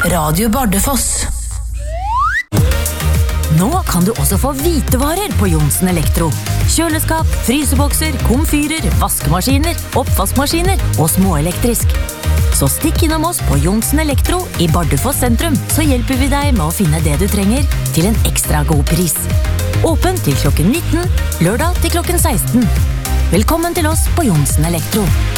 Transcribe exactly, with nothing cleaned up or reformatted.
Radio Bardufoss. Nå kan du også få hvitevarer på Johnsen Elektro. Kjøleskap, frysebokser, komfyrer, vaskemaskiner, oppvaskmaskiner og småelektrisk. Så stikk innom oss på Johnsen Elektro i Bardufoss sentrum, så hjelper vi deg med å finne det du trenger til en ekstra god pris. Åpen til klokken nitten, lørdag til klokken seksten. Velkommen til oss på Johnsen Elektro.